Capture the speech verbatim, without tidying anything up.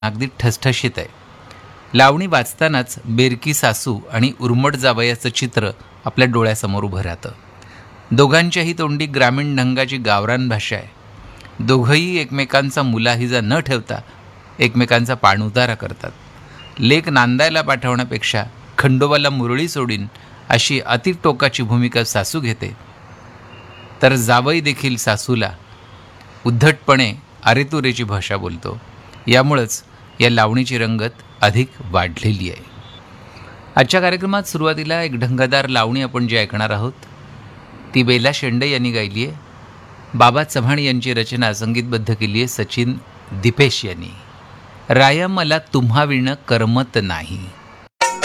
अगदी ठसठशीत आहे. लावणी वाचतानाच बेरकी सासू आणि उर्मट जावयाचं चित्र आपल्या डोळ्यासमोर उभं राहतं. दोघांच्याही तोंडी ग्रामीण ढंगाची गावरान भाषा आहे. दोघंही एकमेकांचा मुलाहिजा न ठेवता एकमेकांचा पाणउतारा करतात. लेक नांदायला पाठवण्यापेक्षा खंडोबाला मुरळी सोडीन अशी अतिटोकाची भूमिका सासू घेते, तर जावई देखील सासूला उद्धटपणे अरेतुरेची भाषा बोलतो. यामुळंच या लावणीची रंगत अधिक वाढलेली आहे. आजच्या कार्यक्रमात सुरुवातीला एक ढंगदार लावणी आपण जी ऐकणार आहोत ती बेला शेंडे यांनी गायली आहे. बाबा चव्हाण यांची रचना संगीतबद्ध केली आहे सचिन दिपेश यांनी. राया मला तुम्हा विण करमत नाही.